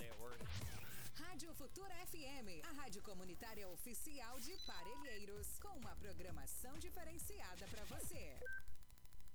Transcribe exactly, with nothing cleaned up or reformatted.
day at work. Rádio Futura F M, a rádio comunitária oficial de Parelheiros, com uma programação diferenciada para você.